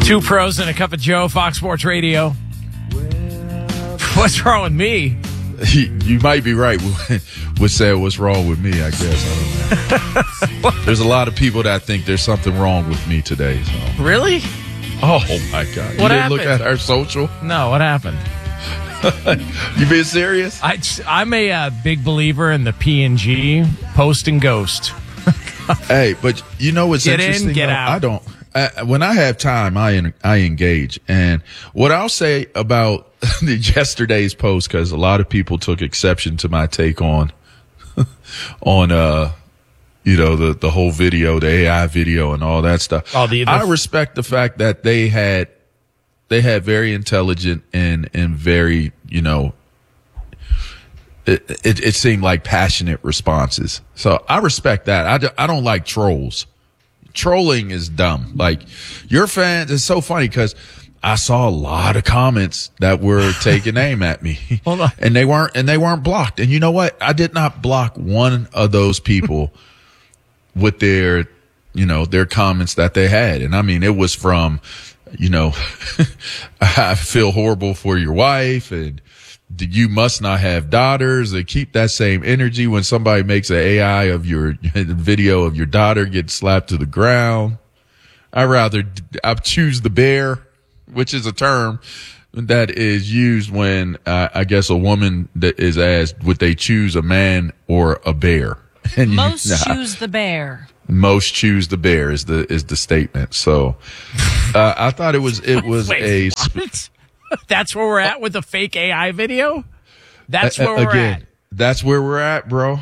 Two pros and a cup of Joe, Fox Sports Radio. What's wrong with me? You might be right. Would say what's wrong with me, I guess. I don't know. There's a lot of people that think there's something wrong with me today. So. Really? Oh, my God. You didn't look at our social? No, what happened? You being serious? I'm a big believer in the P&G, post and ghost. Hey, but you know what's interesting? Get out. I don't. When I have time, I engage. And what I'll say about yesterday's post, because a lot of people took exception to my take on the whole video, the AI video and all that stuff. I respect the fact that they had very intelligent and very, it seemed like passionate responses. So I respect that. I don't like trolls. Trolling is dumb. Like, your fans, it's so funny because I saw a lot of comments that were taking aim at me. Hold on. And they weren't blocked. And you know what? I did not block one of those people with their comments that they had. And I mean, it was from, I feel horrible for your wife, and you must not have daughters, and keep that same energy when somebody makes an AI of your video of your daughter getting slapped to the ground. I choose the bear, which is a term that is used when I guess a woman that is asked, would they choose a man or a bear? And choose the bear. Most choose the bear is the statement. So I thought it was Wait, what? That's where we're at with the fake AI video? That's where we're at. That's where we're at, bro.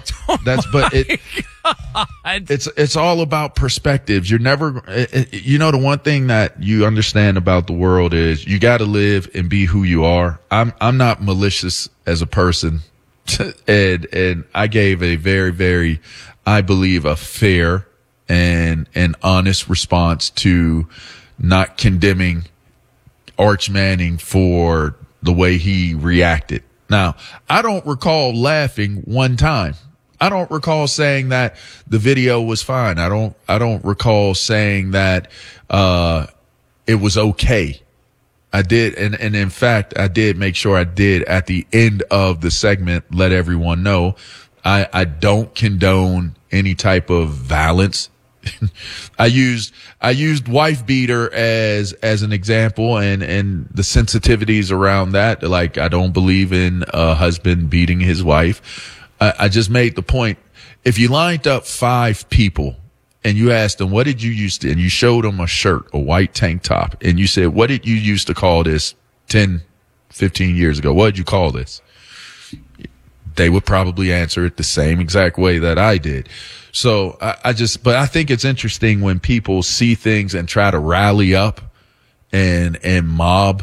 It's all about perspectives. You're never, the one thing that you understand about the world is you got to live and be who you are. I'm not malicious as a person. And I gave a very, very, I believe, a fair and honest response to not condemning Arch Manning for the way he reacted. Now, I don't recall laughing one time. I don't recall saying that the video was fine. I don't recall saying that it was okay. I did, and in fact, I did make sure I did at the end of the segment let everyone know I don't condone any type of violence. I used wife beater as an example and the sensitivities around that. Like, I don't believe in a husband beating his wife. I just made the point. If you lined up 5 people and you asked them, what did you used to, and you showed them a shirt, a white tank top, and you said, what did you used to call this 10, 15 years ago? What did you call this? They would probably answer it the same exact way that I did. So but I think it's interesting when people see things and try to rally up and mob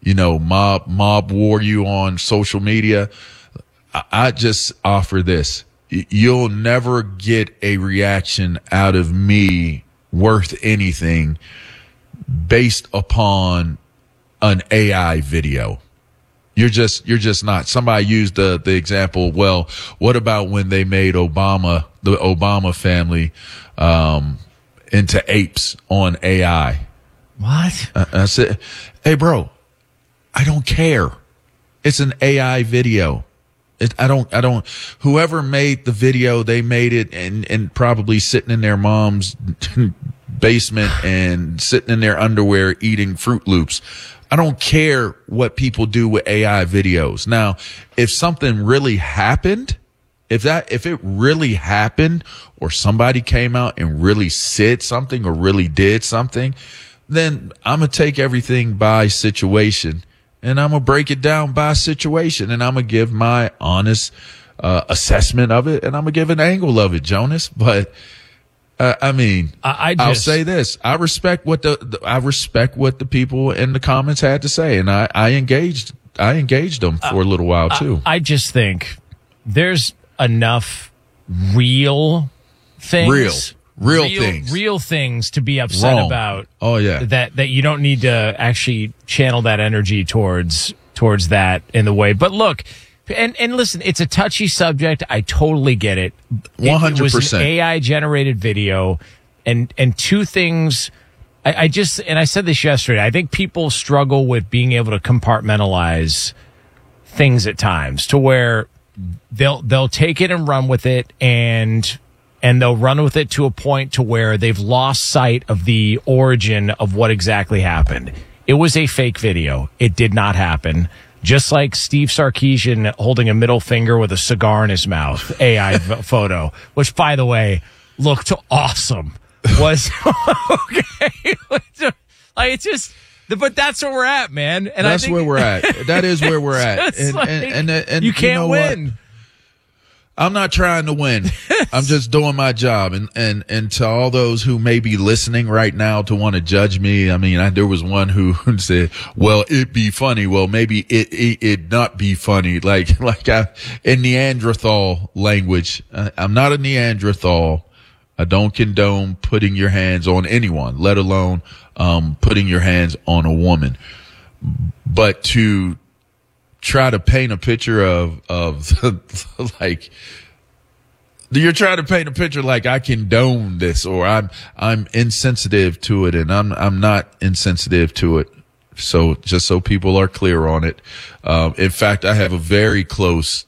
war you on social media. I just offer this. You'll never get a reaction out of me worth anything based upon an AI video. You're just not. Somebody used the example, well, what about when they made the Obama family, into apes on AI? What? I said, hey, bro, I don't care. It's an AI video. Whoever made the video, they made it and probably sitting in their mom's basement and sitting in their underwear eating Fruit Loops. I don't care what people do with AI videos. Now, if something really happened, if it really happened, or somebody came out and really said something or really did something, then I'm going to take everything by situation and I'm going to break it down by situation, and I'm going to give my honest assessment of it, and I'm going to give an angle of it, Jonas. But I'll say this: I respect what the people in the comments had to say, and I engaged them for a little while too. I just think there's enough real things. Real things to be upset about. Oh yeah. That you don't need to actually channel that energy towards that in the way. But look, and listen, it's a touchy subject. I totally get it. 100%. It was an AI generated video, and two things I just, and I said this yesterday, I think people struggle with being able to compartmentalize things at times to where they'll take it and run with it, and they'll run with it to a point to where they've lost sight of the origin of what exactly happened. It was a fake video. It did not happen. Just like Steve Sarkisian holding a middle finger with a cigar in his mouth, AI photo, which, by the way, looked awesome. Was okay. Like, it's just, but that's where we're at, man. And that's where we're at. That is where we're at. And you can't win. I'm not trying to win. I'm just doing my job. And to all those who may be listening right now to want to judge me, I mean, there was one who said, well, it'd be funny. Well, maybe it not be funny. Like in Neanderthal language, I'm not a Neanderthal. I don't condone putting your hands on anyone, let alone, putting your hands on a woman. But to try to paint a picture of like, you're trying to paint a picture like I condone this, or I'm insensitive to it, and I'm not insensitive to it. So just so people are clear on it. In fact, I have a very close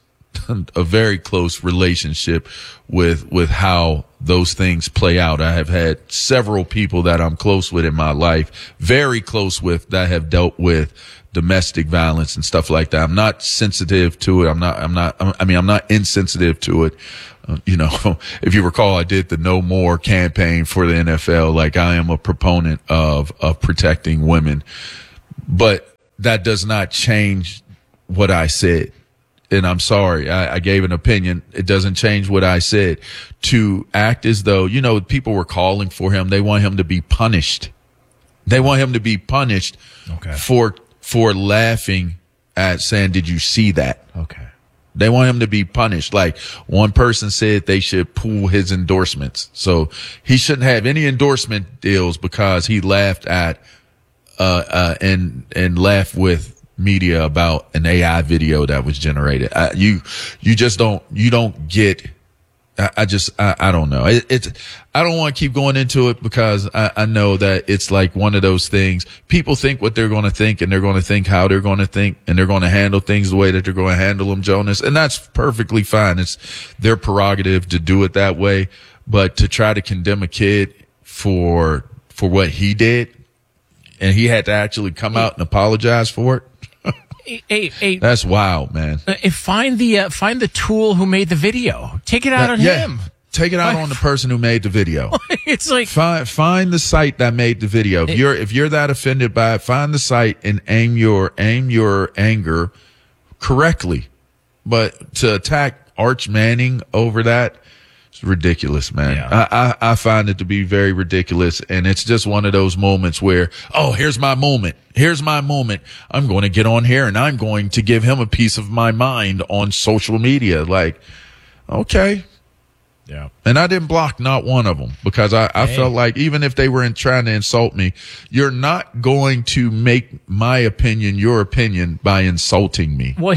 relationship with how those things play out. I have had several people that I'm close with in my life, very close with, that have dealt with domestic violence and stuff like that. I'm not sensitive to it. I'm not insensitive to it. If you recall, I did the No More campaign for the NFL. Like, I am a proponent of protecting women, but that does not change what I said. And I'm sorry, I gave an opinion. It doesn't change what I said. To act as though, people were calling for him. They want him to be punished. They want him to be punished for laughing at saying, did you see that? Okay. They want him to be punished. Like, one person said they should pull his endorsements. So he shouldn't have any endorsement deals because he laughed at, and laughed with media about an AI video that was generated. You don't get, I don't know. I don't want to keep going into it because I know that it's like one of those things. People think what they're going to think, and they're going to think how they're going to think, and they're going to handle things the way that they're going to handle them, Jonas. And that's perfectly fine. It's their prerogative to do it that way. But to try to condemn a kid for what he did, and he had to actually come out and apologize for it. That's wild, man. Find the tool who made the video. Take it out on him. Take it out on the person who made the video. It's like, find the site that made the video. If you're that offended by it, find the site and aim your anger correctly. But to attack Arch Manning over that, it's ridiculous, man. Yeah. I find it to be very ridiculous. And it's just one of those moments where, oh, here's my moment. I'm going to get on here and I'm going to give him a piece of my mind on social media. Like, okay. Yeah. And I didn't block not one of them because I felt like even if they were trying to insult me, you're not going to make my opinion your opinion by insulting me. Well,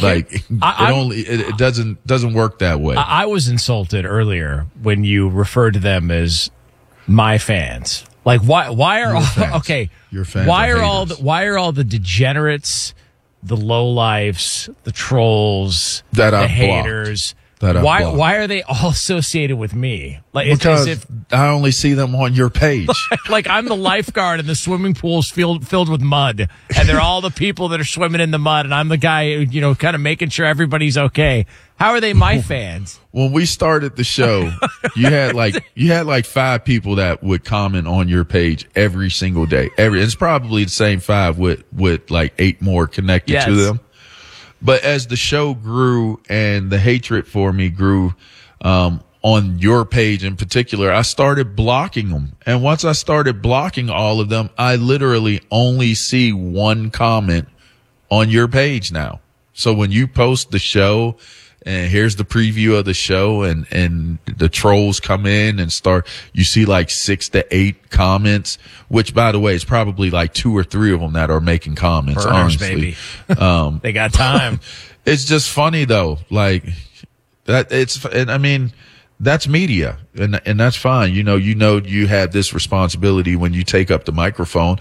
it doesn't work that way. I was insulted earlier when you referred to them as my fans. Like, why are all fans. Okay? Your fans. Why are all the degenerates, the lowlifes, the trolls, the haters? Why are they all associated with me? Like, because it's as if I only see them on your page. Like I'm the lifeguard and the swimming pool's filled with mud, and they're all the people that are swimming in the mud, and I'm the guy, kind of making sure everybody's okay. How are they my fans? When we started the show, you had like 5 people that would comment on your page every single day. It's probably the same 5 with like 8 more connected to them. But as the show grew and the hatred for me grew, on your page in particular, I started blocking them. And once I started blocking all of them, I literally only see one comment on your page now. So when you post the show and here's the preview of the show and the trolls come in and you see like 6 to 8 comments, which by the way, is probably like 2 or 3 of them that are making comments. Burners, honestly. Baby. They got time. It's just funny though. Like that that's media, and that's fine. You have this responsibility when you take up the microphone.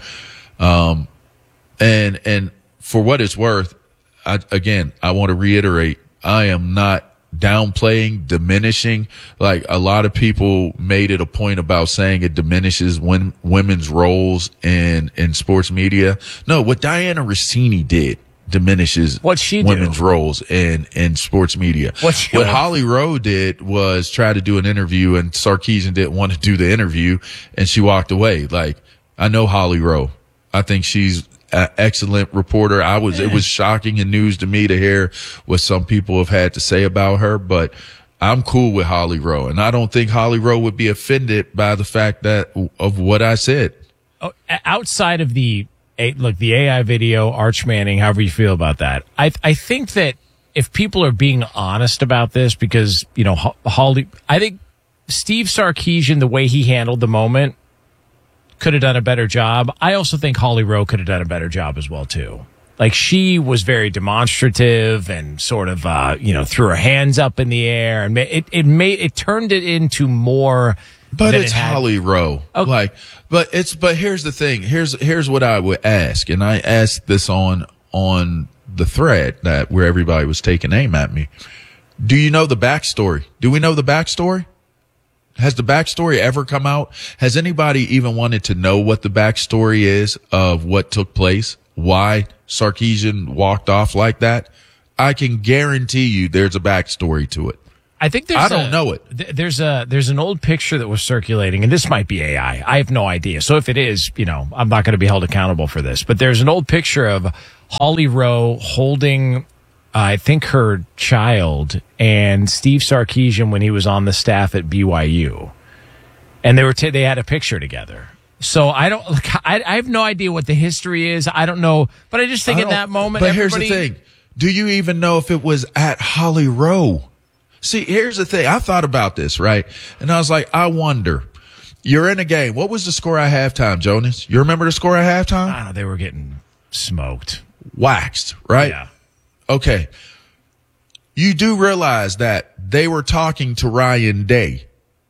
And for what it's worth, I want to reiterate, I am not downplaying, diminishing. Like a lot of people made it a point about saying it diminishes women's roles in sports media. No, what Diana Rossini did diminishes women's roles in sports media. What Holly Rowe did was try to do an interview, and Sarkisian didn't want to do the interview, and she walked away. Like, I know Holly Rowe. I think she's an excellent reporter. It was shocking and news to me to hear what some people have had to say about her, but I'm cool with Holly Rowe, and I don't think Holly Rowe would be offended by the fact of what I said. Oh, outside of the AI video, Arch Manning, however you feel about that, I think that if people are being honest about this, because, I think Steve Sarkisian, the way he handled the moment, could have done a better job. I also think Holly Rowe could have done a better job as well, too. Like, she was very demonstrative and sort of, threw her hands up in the air, and it turned it into more. But it's Holly Rowe. Okay. But here's the thing. Here's what I would ask. And I asked this on the thread where everybody was taking aim at me. Do you know the backstory? Do we know the backstory? Has the backstory ever come out? Has anybody even wanted to know what the backstory is of what took place? Why Sarkisian walked off like that? I can guarantee you there's a backstory to it. I think I don't know it. There's an old picture that was circulating, and this might be AI. I have no idea. So if it is, I'm not going to be held accountable for this. But there's an old picture of Holly Rowe holding, I think, her child, and Steve Sarkisian when he was on the staff at BYU, and they had a picture together. So I have no idea what the history is. I don't know, but I just think in that moment. But here's the thing: do you even know if it was at Holly Rowe? See, here's the thing. I thought about this, right? And I was like, I wonder. You're in a game. What was the score at halftime, Jonas? You remember the score at halftime? I don't know. They were getting smoked, waxed, right? Yeah. Okay. You do realize that they were talking to Ryan Day,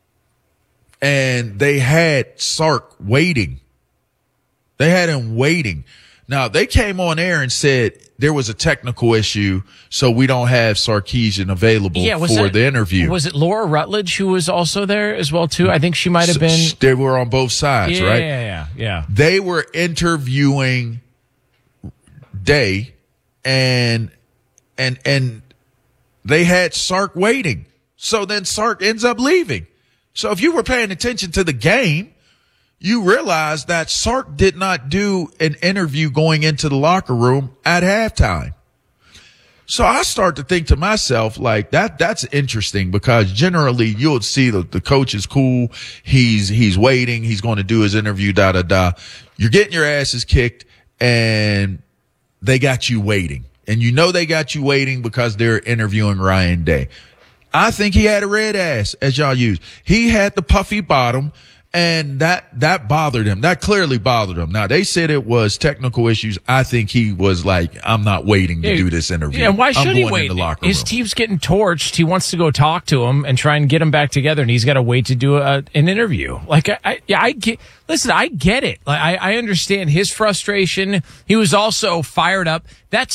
and they had Sark waiting. They had him waiting. Now, they came on air and said there was a technical issue, so we don't have Sarkisian available for the interview. Was it Laura Rutledge who was also there as well, too? I think she might have been. They were on both sides, right? Yeah. They were interviewing Day, and they had Sark waiting. So then Sark ends up leaving. So if you were paying attention to the game, you realize that Sark did not do an interview going into the locker room at halftime. So I start to think to myself, like, that's interesting, because generally you'll see the coach is cool. He's waiting. He's going to do his interview, You're getting your asses kicked, and they got you waiting. And they got you waiting because they're interviewing Ryan Day. I think he had a red ass, as y'all use. He had the puffy bottom, and that bothered him. That clearly bothered him. Now, they said it was technical issues. I think he was like, I'm not waiting to do this interview. Yeah, why should he wait? His team's getting torched. He wants to go talk to him and try and get him back together, and he's got to wait to do an interview. Like, I get it. Like, I understand his frustration. He was also fired up. That's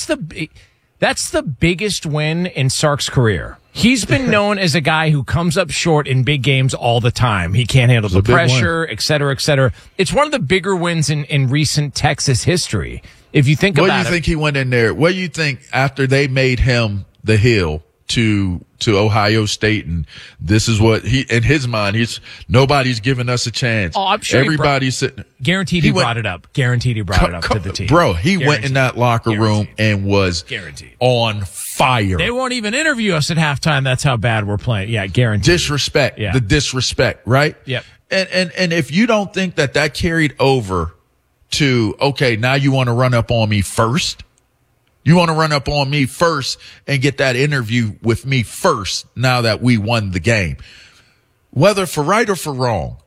the biggest win in Sark's career. He's been known as a guy who comes up short in big games all the time. He can't handle the pressure, et cetera, et cetera. It's one of the bigger wins in recent Texas history. If you think about it. What do you think he went in there? What do you think after they made him the heel to Ohio State, and this is what in his mind, nobody's giving us a chance. Oh, I'm sure everybody's sitting. Guaranteed he brought it up. Guaranteed he brought it up to the team. Bro, he went in that locker room and was on fire. They won't even interview us at halftime. That's how bad we're playing. Yeah, guaranteed. Disrespect. Yeah. The disrespect, right? Yep. And if you don't think that carried over to, okay, now you want to run up on me first. You want to run up on me first and get that interview with me first now that we won the game. Whether for right or for wrong,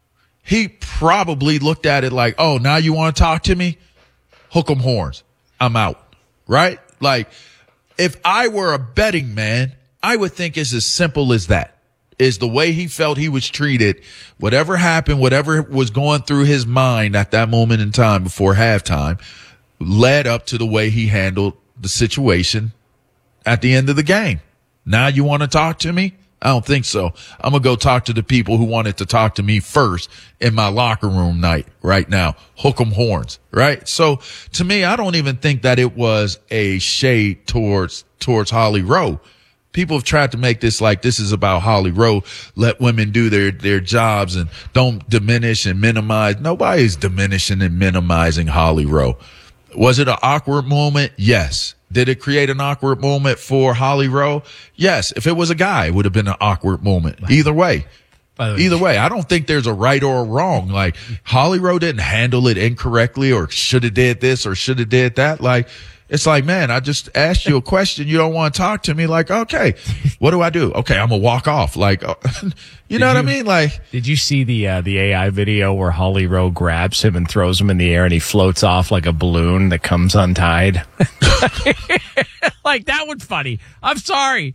he probably looked at it like, oh, now you want to talk to me? Hook 'em horns. I'm out. Right? Like, if I were a betting man, I would think it's as simple as that. is the way he felt he was treated. Whatever happened, whatever was going through his mind at that moment in time before halftime led up to the way he handled the situation at the end of the game. Now you want to talk to me? I don't think so. I'm going to go talk to the people who wanted to talk to me first in my locker room night right now. Hook 'em horns, right? So to me, I don't even think that it was a shade towards Holly Rowe. People have tried to make this like this is about Holly Rowe. Let women do their jobs and don't diminish and minimize. Nobody's diminishing and minimizing Holly Rowe. Was it an awkward moment? Yes. Did it create an awkward moment for Holly Rowe? Yes. If it was a guy, it would have been an awkward moment. Either way. Either way, I don't think there's a right or a wrong. Like, Holly Rowe didn't handle it incorrectly or should have did this or should have did that. Like, it's like, man, I just asked you a question. You don't want to talk to me. Like, okay, what do I do? Okay, I'm going to walk off. Like, you know what I mean? Like, did you see the AI video where Holly Rowe grabs him and throws him in the air and he floats off like a balloon that comes untied? Like, that was funny. I'm sorry.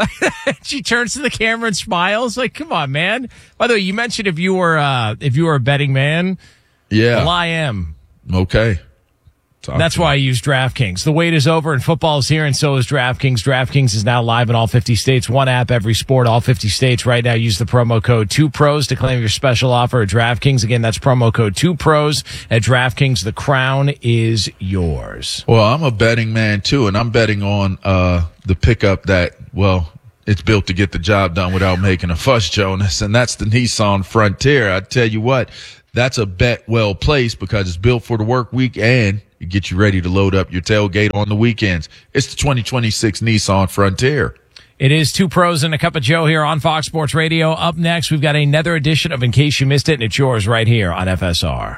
She turns to the camera and smiles. Like, come on, man. By the way, you mentioned if you were a betting man. Yeah. Well, I am. Okay. That's why I use DraftKings. The wait is over and football is here, and so is DraftKings. DraftKings is now live in all 50 states. One app, every sport, all 50 states. Right now, use the promo code 2pros to claim your special offer at DraftKings. Again, that's promo code 2pros at DraftKings. The crown is yours. Well, I'm a betting man, too, and I'm betting on the pickup that, well, it's built to get the job done without making a fuss, Jonas, and that's the Nissan Frontier. I tell you what, that's a bet well placed because it's built for the work week and it gets you ready to load up your tailgate on the weekends. It's the 2026 Nissan Frontier. It is 2 Pros and a Cup of Joe here on Fox Sports Radio. Up next, we've got another edition of In Case You Missed It, and it's yours right here on FSR.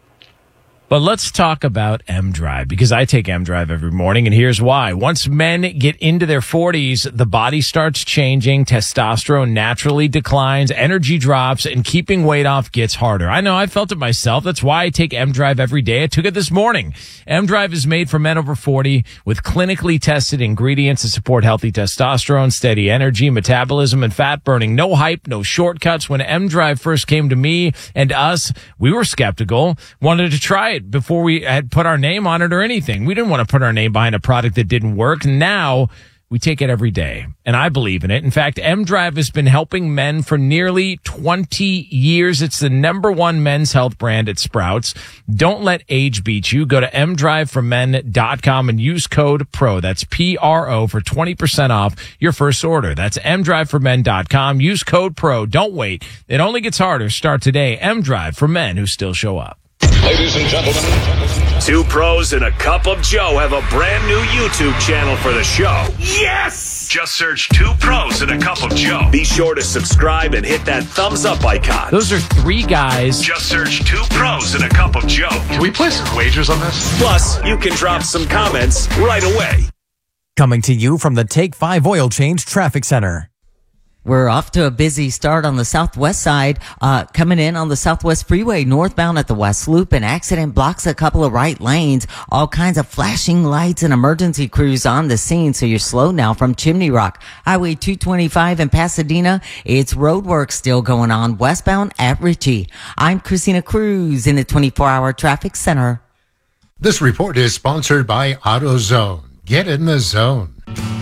But let's talk about M-Drive, because I take M-Drive every morning, and here's why. Once men get into their 40s, the body starts changing, testosterone naturally declines, energy drops, and keeping weight off gets harder. I know, I felt it myself. That's why I take M-Drive every day. I took it this morning. M-Drive is made for men over 40 with clinically tested ingredients to support healthy testosterone, steady energy, metabolism, and fat burning. No hype, no shortcuts. When M-Drive first came to me and us, we were skeptical, wanted to try it before we had put our name on it or anything. We didn't want to put our name behind a product that didn't work. Now we take it every day, and I believe in it. In fact, M-Drive has been helping men for nearly 20 years. It's the #1 men's health brand at Sprouts. Don't let age beat you. Go to mdriveformen.com and use code PRO. That's PRO for 20% off your first order. That's mdriveformen.com. Use code PRO. Don't wait. It only gets harder. Start today. M-Drive for men who still show up. Ladies and gentlemen, 2 Pros and a Cup of Joe have a brand new YouTube channel for the show. Yes! Just search 2 Pros and a Cup of Joe. Be sure to subscribe and hit that thumbs up icon. Those are 3 guys. Just search 2 Pros and a Cup of Joe. can we place some wagers on this? Plus, you can drop some comments right away. Coming to you from the Take 5 Oil Change Traffic Center. We're off to a busy start on the southwest side. Coming in on the Southwest Freeway, northbound at the West Loop. An accident blocks a couple of right lanes. All kinds of flashing lights and emergency crews on the scene, so you're slow now from Chimney Rock. Highway 225 in Pasadena, it's road work still going on westbound at Ritchie. I'm Christina Cruz in the 24-hour traffic center. This report is sponsored by AutoZone. Get in the zone.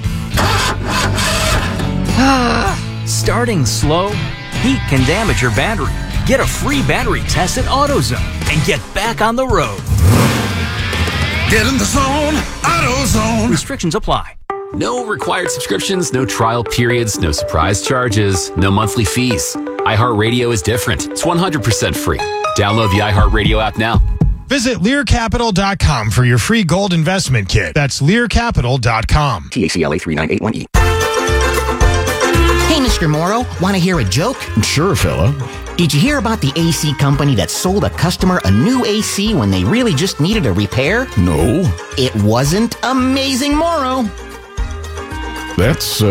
Starting slow? Heat can damage your battery. Get a free battery test at AutoZone and get back on the road. Get in the zone, AutoZone. Restrictions apply. No required subscriptions, no trial periods, no surprise charges, no monthly fees. iHeartRadio is different. It's 100% free. Download the iHeartRadio app now. Visit LearCapital.com for your free gold investment kit. That's LearCapital.com. TACLA 3981E. Hey, Mr. Morrow, want to hear a joke? Sure, fella. Did you hear about the AC company that sold a customer a new AC when they really just needed a repair? No. It wasn't Amazing Morrow. That's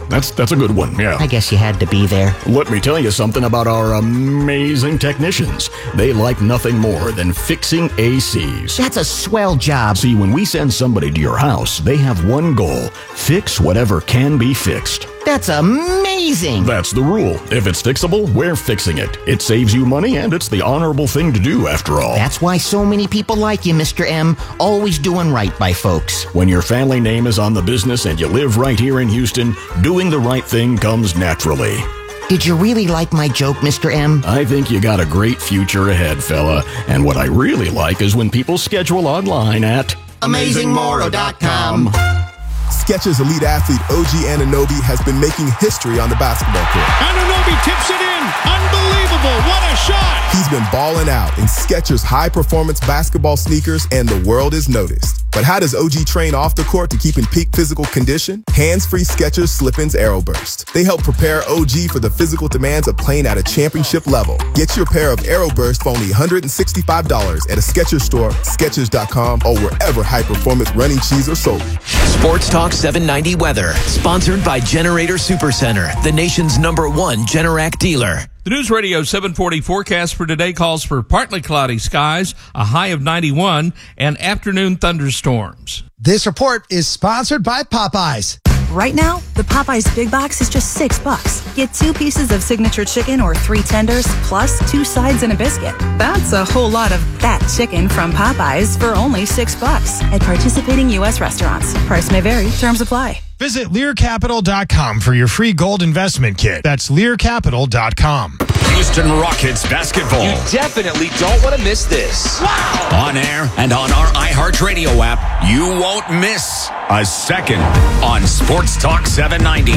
That's a good one, yeah. I guess you had to be there. Let me tell you something about our amazing technicians. They like nothing more than fixing ACs. That's a swell job. See, when we send somebody to your house, they have one goal: fix whatever can be fixed. That's amazing. That's the rule. If it's fixable, we're fixing it. It saves you money, and it's the honorable thing to do, after all. That's why so many people like you, Mr. M. Always doing right by folks. When your family name is on the business and you live right here in Houston, doing the right thing comes naturally. Did you really like my joke, Mr. M? I think you got a great future ahead, fella. And what I really like is when people schedule online at AmazingMoro.com. Skechers elite athlete OG Anunoby has been making history on the basketball court. Anunoby tips it in. Unbelievable. What a shot. He's been balling out in Skechers high-performance basketball sneakers, and the world is noticed. But how does OG train off the court to keep in peak physical condition? Hands-free Skechers Slip-ins Aeroburst. They help prepare OG for the physical demands of playing at a championship level. Get your pair of Aeroburst for only $165 at a Skechers store, Skechers.com, or wherever high-performance running shoes are sold. Sports Talk 790 weather, sponsored by Generator Supercenter, the nation's #1 Generac dealer. The News Radio 740 forecast for today calls for partly cloudy skies, a high of 91, and afternoon thunderstorms. This report is sponsored by Popeyes. Right now, the Popeyes Big Box is just $6. Get 2 pieces of signature chicken or 3 tenders, plus 2 sides and a biscuit. That's a whole lot of that chicken from Popeyes for only $6 at participating U.S. restaurants. Price may vary. Terms apply. Visit LearCapital.com for your free gold investment kit. That's LearCapital.com. Houston Rockets basketball. You definitely don't want to miss this. Wow! On air and on our iHeartRadio app, you won't miss a second on Sports Talk 790.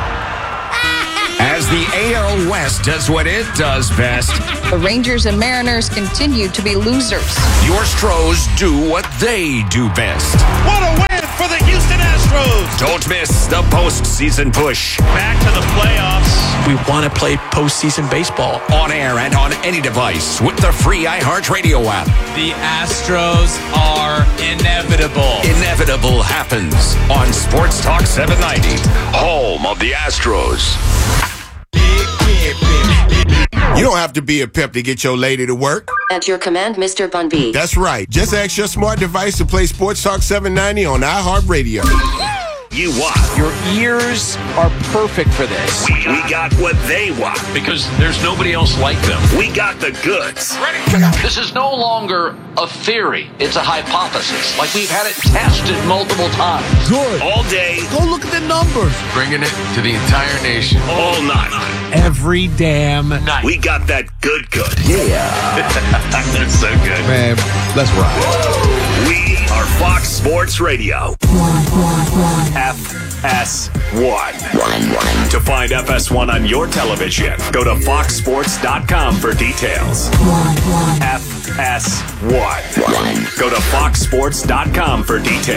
As the AL West does what it does best. The Rangers and Mariners continue to be losers. Your Stros do what they do best. What a win for the Houston Astros! Don't miss the postseason push. Back to the playoffs. We want to play postseason baseball. On air and on any device with the free iHeartRadio app. The Astros are inevitable. Inevitable happens on Sports Talk 790. Home of the Astros. You don't have to be a pimp to get your lady to work. At your command, Mr. Bun B. That's right. Just ask your smart device to play Sports Talk 790 on iHeartRadio. You want. Your ears are perfect for this. We got what they want. Because there's nobody else like them. We got the goods. This is no longer a theory. It's a hypothesis. Like we've had it tested multiple times. Good. All day. Go look at the numbers. Bringing it to the entire nation. All night. Every damn night. We got that good. Yeah. That's so good. Man, let's rock. We are Fox Sports Radio. FS1. To find FS1 on your television, go to foxsports.com for details. FS1. Go to foxsports.com for details.